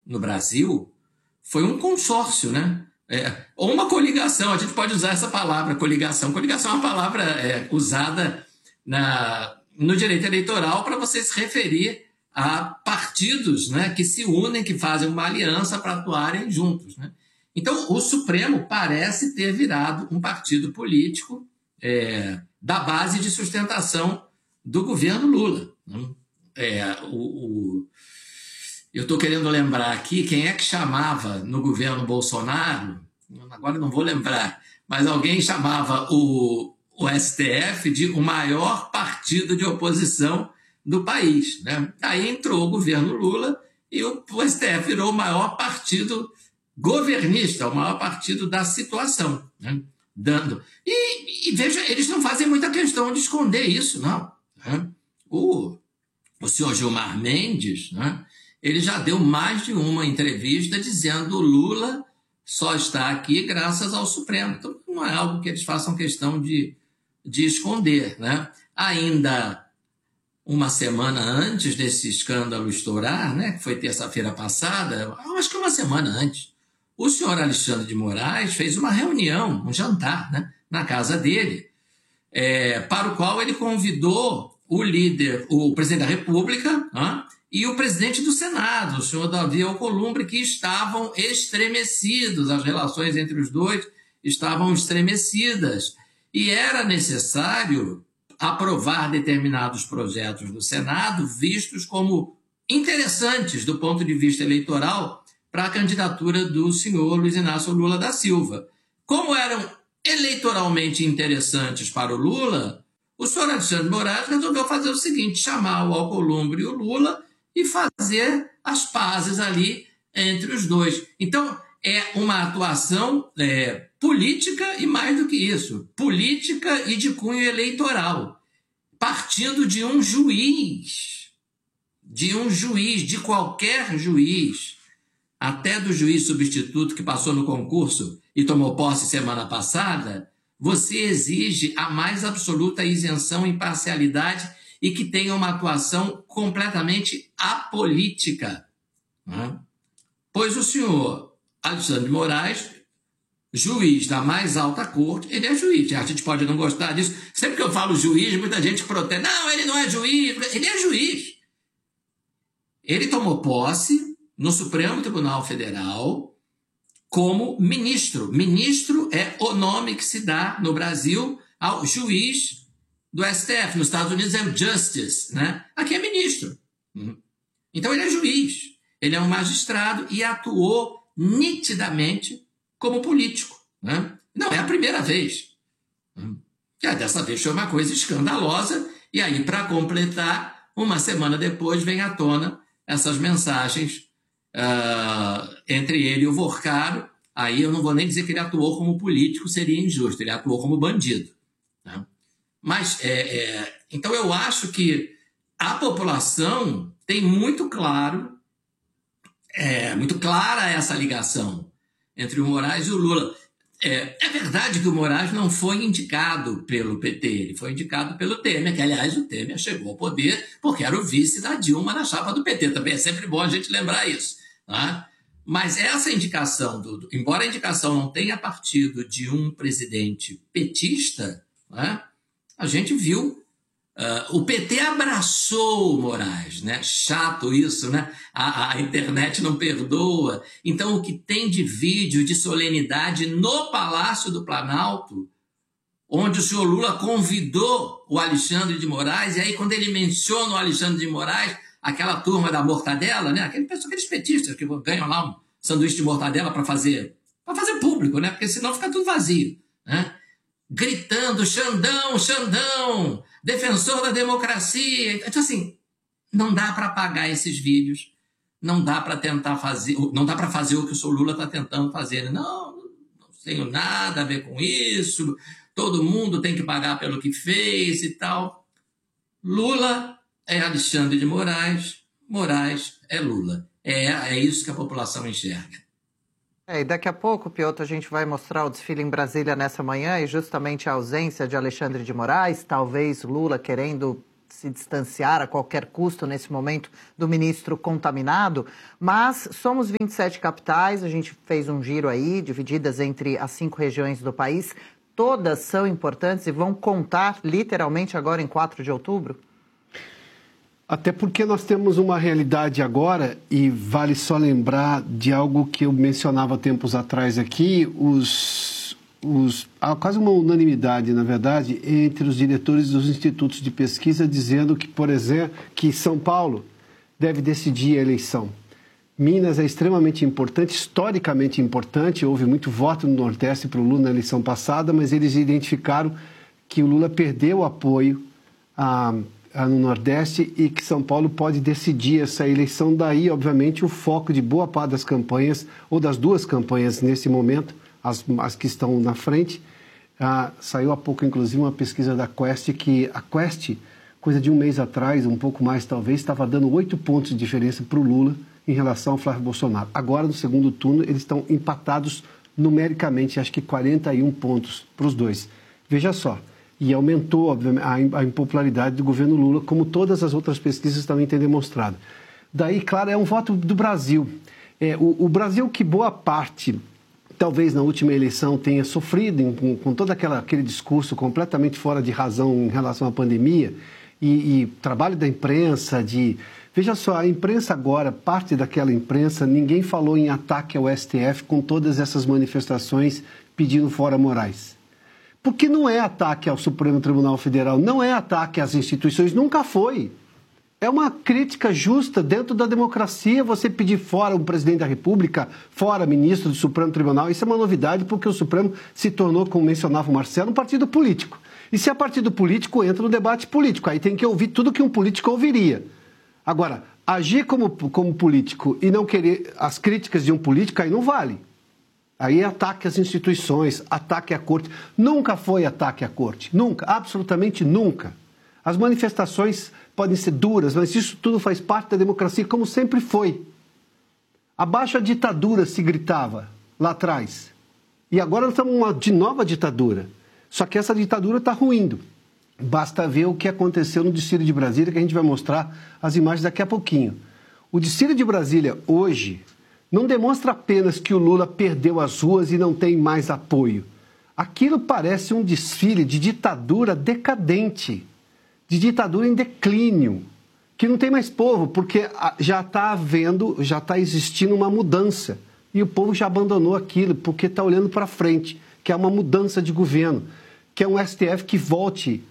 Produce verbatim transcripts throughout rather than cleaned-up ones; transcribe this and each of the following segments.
no Brasil foi um consórcio, né? É, ou uma coligação, a gente pode usar essa palavra, coligação. Coligação é uma palavra é, usada na, no direito eleitoral para você se referir a partidos, né, que se unem, que fazem uma aliança para atuarem juntos, né? Então, o Supremo parece ter virado um partido político é, da base de sustentação do governo Lula, né? É, o, o, eu estou querendo lembrar aqui quem é que chamava no governo Bolsonaro, agora não vou lembrar, mas alguém chamava o, o S T F de o maior partido de oposição do país, né? Aí entrou o governo Lula e o, o S T F virou o maior partido governista, o maior partido da situação, né? Dando. E, e veja, eles não fazem muita questão de esconder isso, não, né? O, o senhor Gilmar Mendes, né, ele já deu mais de uma entrevista dizendo que o Lula só está aqui graças ao Supremo. Então, não é algo que eles façam questão de, de esconder, né? Ainda uma semana antes desse escândalo estourar, né, que foi terça-feira passada, acho que uma semana antes, o senhor Alexandre de Moraes fez uma reunião, um jantar, né, na casa dele, é, para o qual ele convidou o líder, o presidente da República, né, e o presidente do Senado, o senhor Davi Alcolumbre, que estavam estremecidos, as relações entre os dois estavam estremecidas, e era necessário aprovar determinados projetos do Senado vistos como interessantes do ponto de vista eleitoral para a candidatura do senhor Luiz Inácio Lula da Silva. Como eram eleitoralmente interessantes para o Lula, o senhor Alexandre de Moraes resolveu fazer o seguinte, chamar o Alcolumbre e o Lula e fazer as pazes ali entre os dois. Então, é uma atuação é, política e mais do que isso, política e de cunho eleitoral, partindo de um juiz, de um juiz, de qualquer juiz, até do juiz substituto que passou no concurso e tomou posse semana passada, você exige a mais absoluta isenção e imparcialidade e que tenha uma atuação completamente apolítica, né? Pois o senhor Alexandre de Moraes, juiz da mais alta corte, ele é juiz. A gente pode não gostar disso. Sempre que eu falo juiz, muita gente protesta. Não, ele não é juiz. Ele é juiz. Ele tomou posse no Supremo Tribunal Federal como ministro. Ministro é o nome que se dá no Brasil ao juiz do S T F. Nos Estados Unidos é o justice, né? Aqui é ministro. Então ele é juiz. Ele é um magistrado e atuou nitidamente como político, né? Não é a primeira vez. Já dessa vez foi uma coisa escandalosa. E aí, para completar, uma semana depois vem à tona essas mensagens uh, entre ele e o Vorcaro. Aí eu não vou nem dizer que ele atuou como político, seria injusto. Ele atuou como bandido, né? Mas, é, é, então eu acho que a população tem muito claro, é, muito clara essa ligação entre o Moraes e o Lula. É, é verdade que o Moraes não foi indicado pelo P T, ele foi indicado pelo Temer, que, aliás, o Temer chegou ao poder porque era o vice da Dilma na chapa do P T. Também é sempre bom a gente lembrar isso, né? Mas essa indicação, do, do, embora a indicação não tenha partido de um presidente petista, né, a gente viu, uh, o P T abraçou o Moraes, né? Chato isso, né? A, a internet não perdoa. Então, o que tem de vídeo de solenidade no Palácio do Planalto, onde o senhor Lula convidou o Alexandre de Moraes, e aí quando ele menciona o Alexandre de Moraes, aquela turma da mortadela, né? Aqueles petistas que ganham lá um sanduíche de mortadela para fazer, para fazer público, né? Porque senão fica tudo vazio, né? Gritando, Xandão, Xandão, defensor da democracia. Então, assim, não dá para apagar esses vídeos, não dá para tentar fazer, não dá para fazer o que o senhor Lula está tentando fazer. Não, não tenho nada a ver com isso, todo mundo tem que pagar pelo que fez e tal. Lula é Alexandre de Moraes, Moraes é Lula. É, é isso que a população enxerga. É, e daqui a pouco, Piotr, a gente vai mostrar o desfile em Brasília nessa manhã e justamente a ausência de Alexandre de Moraes, talvez Lula querendo se distanciar a qualquer custo nesse momento do ministro contaminado, mas somos vinte e sete capitais, a gente fez um giro aí, divididas entre as cinco regiões do país, todas são importantes e vão contar literalmente agora em quatro de outubro? Até porque nós temos uma realidade agora, e vale só lembrar de algo que eu mencionava tempos atrás aqui, os, os, há quase uma unanimidade, na verdade, entre os diretores dos institutos de pesquisa dizendo que, por exemplo, que São Paulo deve decidir a eleição. Minas é extremamente importante, historicamente importante, houve muito voto no Nordeste para o Lula na eleição passada, mas eles identificaram que o Lula perdeu o apoio a no Nordeste e que São Paulo pode decidir essa eleição. Daí, obviamente, o foco de boa parte das campanhas, ou das duas campanhas nesse momento, as, as que estão na frente. Ah, saiu há pouco, inclusive, uma pesquisa da Quest, que a Quest, coisa de um mês atrás, um pouco mais talvez, estava dando oito pontos de diferença para o Lula em relação ao Flávio Bolsonaro. Agora, no segundo turno, eles estão empatados numericamente, acho que quarenta e um pontos para os dois. Veja só. E aumentou, obviamente, a impopularidade do governo Lula, como todas as outras pesquisas também têm demonstrado. Daí, claro, é um voto do Brasil. É, o, o Brasil que boa parte, talvez na última eleição, tenha sofrido em, com, com todo aquela, aquele discurso completamente fora de razão em relação à pandemia, e, e trabalho da imprensa, de... Veja só, a imprensa agora, parte daquela imprensa, ninguém falou em ataque ao S T F com todas essas manifestações pedindo fora Moraes. Porque não é ataque ao Supremo Tribunal Federal, não é ataque às instituições, nunca foi. É uma crítica justa dentro da democracia você pedir fora um presidente da República, fora ministro do Supremo Tribunal. Isso é uma novidade porque o Supremo se tornou, como mencionava o Marcelo, um partido político. E se é partido político, entra no debate político. Aí tem que ouvir tudo que um político ouviria. Agora, agir como, como político e não querer as críticas de um político, aí não vale. Aí é ataque às instituições, ataque à corte. Nunca foi ataque à corte, nunca, absolutamente nunca. As manifestações podem ser duras, mas isso tudo faz parte da democracia, como sempre foi. Abaixo a ditadura se gritava lá atrás. E agora nós estamos numa de nova ditadura. Só que essa ditadura está ruindo. Basta ver o que aconteceu no Distrito de Brasília, que a gente vai mostrar as imagens daqui a pouquinho. O Distrito de Brasília hoje não demonstra apenas que o Lula perdeu as ruas e não tem mais apoio. Aquilo parece um desfile de ditadura decadente, de ditadura em declínio, que não tem mais povo, porque já está havendo, já está existindo uma mudança. E o povo já abandonou aquilo, porque está olhando para frente, que é uma mudança de governo, que é um S T F que volte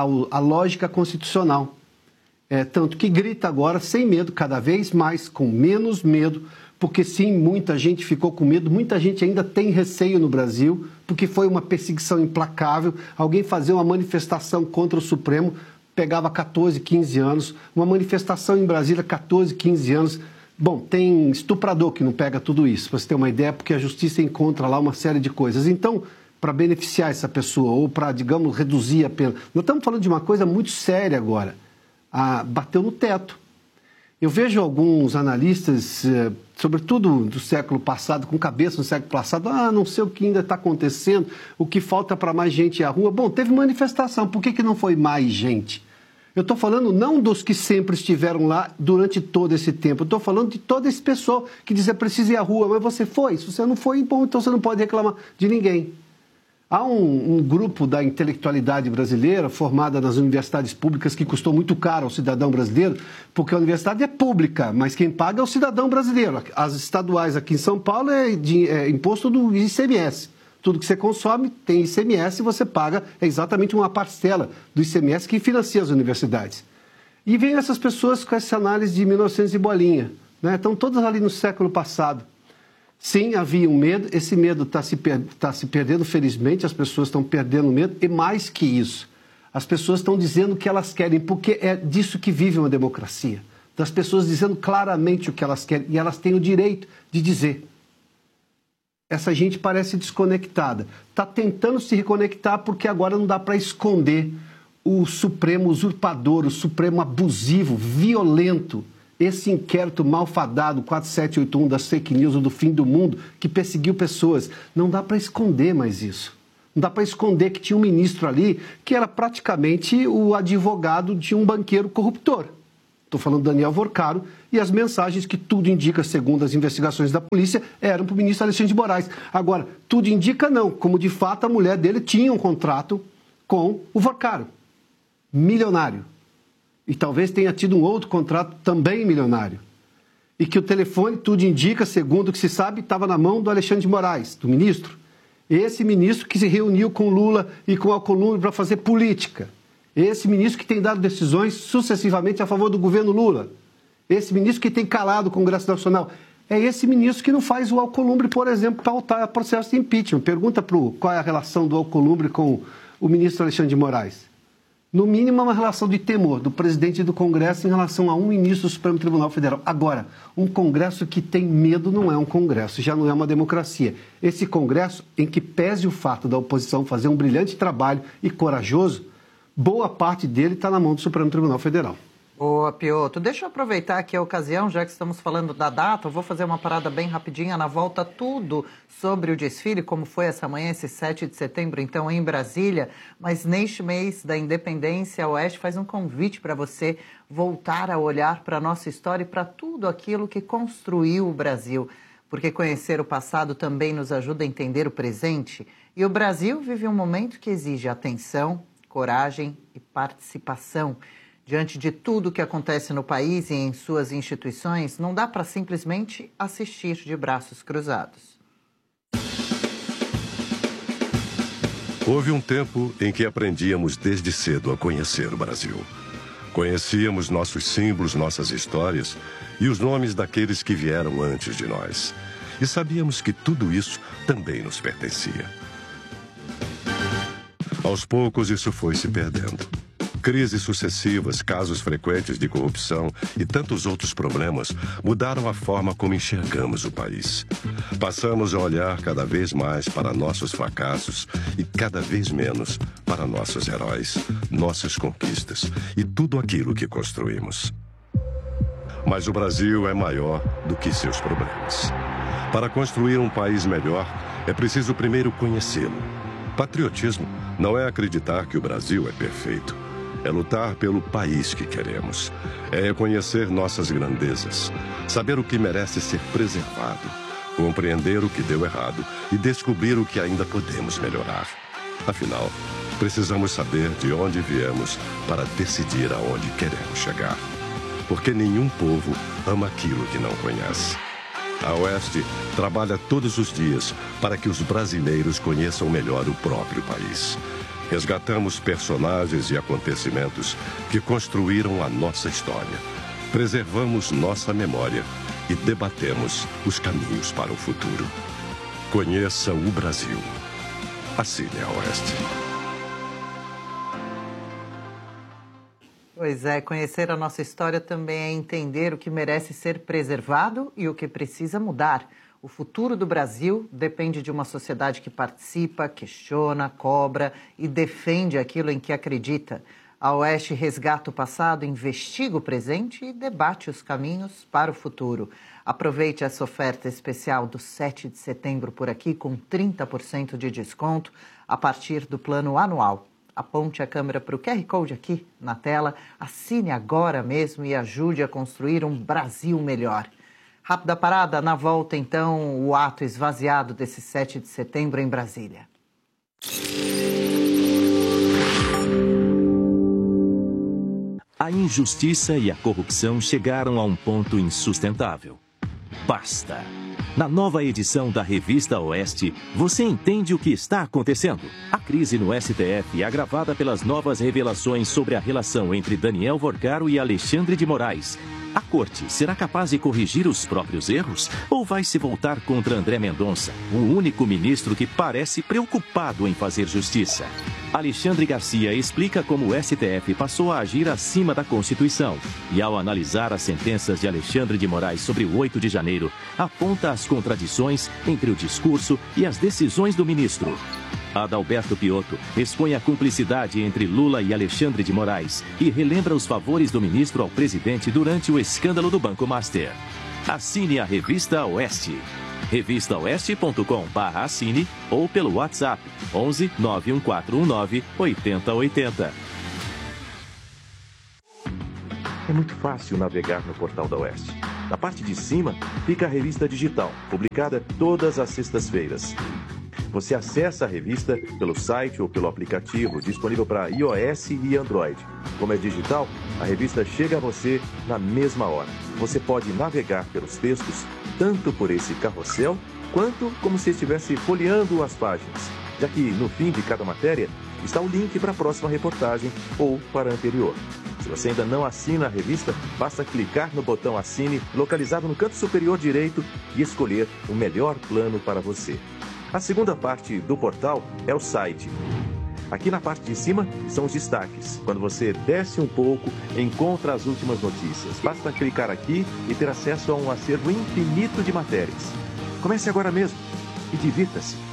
à lógica constitucional. É, tanto que grita agora sem medo, cada vez mais, com menos medo, porque sim, muita gente ficou com medo, muita gente ainda tem receio no Brasil, porque foi uma perseguição implacável. Alguém fazer uma manifestação contra o Supremo pegava quatorze, quinze anos, uma manifestação em Brasília, quatorze, quinze anos. Bom, tem estuprador que não pega tudo isso, para você ter uma ideia, porque a justiça encontra lá uma série de coisas. Então, para beneficiar essa pessoa ou para, digamos, reduzir a pena, nós estamos falando de uma coisa muito séria agora. Ah, bateu no teto. Eu vejo alguns analistas, eh, sobretudo do século passado, com cabeça no século passado, ah, não sei o que ainda está acontecendo, o que falta para mais gente ir à rua. Bom, teve manifestação, por que, que não foi mais gente? Eu estou falando não dos que sempre estiveram lá durante todo esse tempo, eu estou falando de todo esse pessoal que diz é preciso ir à rua, mas você foi, se você não foi, bom, então você não pode reclamar de ninguém. Há um, um grupo da intelectualidade brasileira, formada nas universidades públicas, que custou muito caro ao cidadão brasileiro, porque a universidade é pública, mas quem paga é o cidadão brasileiro. As estaduais aqui em São Paulo é, de, é imposto do I C M S. Tudo que você consome tem I C M S e você paga exatamente uma parcela do I C M S que financia as universidades. E vem essas pessoas com essa análise de mil e novecentos e bolinha, né? Estão todas ali no século passado. Sim, havia um medo, esse medo está se, per tá se perdendo, felizmente, as pessoas estão perdendo o medo, e mais que isso, as pessoas estão dizendo o que elas querem, porque é disso que vive uma democracia, das pessoas dizendo claramente o que elas querem, e elas têm o direito de dizer. Essa gente parece desconectada, está tentando se reconectar porque agora não dá para esconder o Supremo usurpador, o Supremo abusivo, violento, esse inquérito malfadado, quatro sete oito um das fake news do fim do mundo, que perseguiu pessoas. Não dá para esconder mais isso. Não dá para esconder que tinha um ministro ali que era praticamente o advogado de um banqueiro corruptor. Estou falando do Daniel Vorcaro, e as mensagens que tudo indica, segundo as investigações da polícia, eram para o ministro Alexandre de Moraes. Agora, tudo indica não, como de fato a mulher dele tinha um contrato com o Vorcaro, milionário. E talvez tenha tido um outro contrato também milionário. E que o telefone, tudo indica, segundo o que se sabe, estava na mão do Alexandre de Moraes, do ministro. Esse ministro que se reuniu com Lula e com Alcolumbre para fazer política. Esse ministro que tem dado decisões sucessivamente a favor do governo Lula. Esse ministro que tem calado o Congresso Nacional. É esse ministro que não faz o Alcolumbre, por exemplo, pautar processo de impeachment. Pergunta para o qual é a relação do Alcolumbre com o ministro Alexandre de Moraes. No mínimo, uma relação de temor do presidente do Congresso em relação a um ministro do Supremo Tribunal Federal. Agora, um Congresso que tem medo não é um Congresso, já não é uma democracia. Esse Congresso, em que pese o fato da oposição fazer um brilhante trabalho e corajoso, boa parte dele está na mão do Supremo Tribunal Federal. Ô, Piotr, deixa eu aproveitar aqui a ocasião, já que estamos falando da data, eu vou fazer uma parada bem rapidinha na volta, tudo sobre o desfile, como foi essa manhã, esse sete de setembro, então, em Brasília. Mas neste mês da independência, a Oeste faz um convite para você voltar a olhar para a nossa história e para tudo aquilo que construiu o Brasil. Porque conhecer o passado também nos ajuda a entender o presente. E o Brasil vive um momento que exige atenção, coragem e participação. Diante de tudo o que acontece no país e em suas instituições, não dá para simplesmente assistir de braços cruzados. Houve um tempo em que aprendíamos desde cedo a conhecer o Brasil. Conhecíamos nossos símbolos, nossas histórias e os nomes daqueles que vieram antes de nós. E sabíamos que tudo isso também nos pertencia. Aos poucos, isso foi se perdendo. Crises sucessivas, casos frequentes de corrupção e tantos outros problemas mudaram a forma como enxergamos o país. Passamos a olhar cada vez mais para nossos fracassos e cada vez menos para nossos heróis, nossas conquistas e tudo aquilo que construímos. Mas o Brasil é maior do que seus problemas. Para construir um país melhor, é preciso primeiro conhecê-lo. Patriotismo não é acreditar que o Brasil é perfeito. É lutar pelo país que queremos. É reconhecer nossas grandezas. Saber o que merece ser preservado. Compreender o que deu errado e descobrir o que ainda podemos melhorar. Afinal, precisamos saber de onde viemos para decidir aonde queremos chegar. Porque nenhum povo ama aquilo que não conhece. A Oeste trabalha todos os dias para que os brasileiros conheçam melhor o próprio país. Resgatamos personagens e acontecimentos que construíram a nossa história. Preservamos nossa memória e debatemos os caminhos para o futuro. Conheça o Brasil. Assine a Oeste. Pois é, conhecer a nossa história também é entender o que merece ser preservado e o que precisa mudar. O futuro do Brasil depende de uma sociedade que participa, questiona, cobra e defende aquilo em que acredita. A Oeste resgata o passado, investiga o presente e debate os caminhos para o futuro. Aproveite essa oferta especial do sete de setembro por aqui com trinta por cento de desconto a partir do plano anual. Aponte a câmera para o Q R Code aqui na tela, assine agora mesmo e ajude a construir um Brasil melhor. Rápida parada, na volta então, o ato esvaziado desse sete de setembro em Brasília. A injustiça e a corrupção chegaram a um ponto insustentável. Basta! Na nova edição da Revista Oeste, você entende o que está acontecendo. A crise no S T F é agravada pelas novas revelações sobre a relação entre Daniel Vorcaro e Alexandre de Moraes. A corte será capaz de corrigir os próprios erros ou vai se voltar contra André Mendonça, o único ministro que parece preocupado em fazer justiça? Alexandre Garcia explica como o S T F passou a agir acima da Constituição e, ao analisar as sentenças de Alexandre de Moraes sobre o oito de janeiro, aponta as contradições entre o discurso e as decisões do ministro. Adalberto Piotr expõe a cumplicidade entre Lula e Alexandre de Moraes e relembra os favores do ministro ao presidente durante o escândalo do Banco Master. Assine a Revista Oeste. revista oeste ponto com barra assine ou pelo WhatsApp onze nove um quatro um nove oito zero oito zero. É muito fácil navegar no portal da Oeste. Na parte de cima fica a revista digital, publicada todas as sextas-feiras. Você acessa a revista pelo site ou pelo aplicativo disponível para iOS e Android. Como é digital, a revista chega a você na mesma hora. Você pode navegar pelos textos tanto por esse carrossel, quanto como se estivesse folheando as páginas, já que no fim de cada matéria está o link para a próxima reportagem ou para a anterior. Se você ainda não assina a revista, basta clicar no botão Assine, localizado no canto superior direito, e escolher o melhor plano para você. A segunda parte do portal é o site. Aqui na parte de cima são os destaques. Quando você desce um pouco, encontra as últimas notícias. Basta clicar aqui e ter acesso a um acervo infinito de matérias. Comece agora mesmo e divirta-se.